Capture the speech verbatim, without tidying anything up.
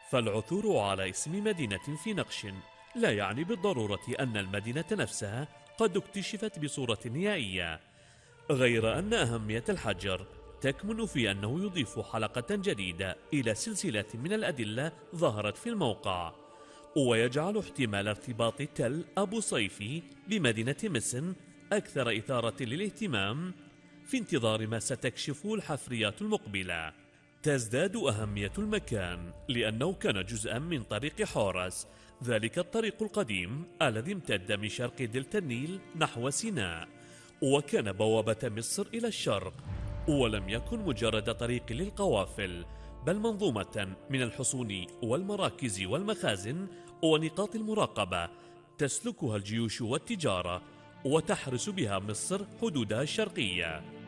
فالعثور على اسم مدينة في نقش لا يعني بالضرورة أن المدينة نفسها قد اكتشفت بصورة نهائية، غير أن أهمية الحجر تكمن في أنه يضيف حلقة جديدة إلى سلسلة من الأدلة ظهرت في الموقع، ويجعل احتمال ارتباط تل أبو صيفي بمدينة مسن أكثر إثارة للاهتمام في انتظار ما ستكشفه الحفريات المقبلة. تزداد أهمية المكان لأنه كان جزءا من طريق حورس، ذلك الطريق القديم الذي امتد من شرق دلتا النيل نحو سيناء، وكان بوابة مصر إلى الشرق، ولم يكن مجرد طريق للقوافل بل منظومة من الحصون والمراكز والمخازن ونقاط المراقبة تسلكها الجيوش والتجارة وتحرس بها مصر حدودها الشرقية.